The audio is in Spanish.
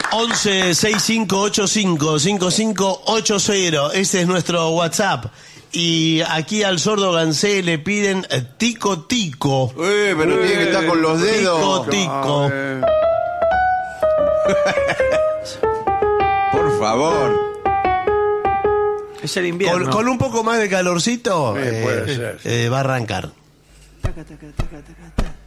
11-6585-5580. Ese es nuestro WhatsApp. Y aquí al sordo Gansé le piden tico tico. Pero tiene que estar con los dedos. Tico tico. Por favor. Es el invierno. Con un poco más de calorcito, Puede ser. va a arrancar. Taca, taca, taca, taca, taca.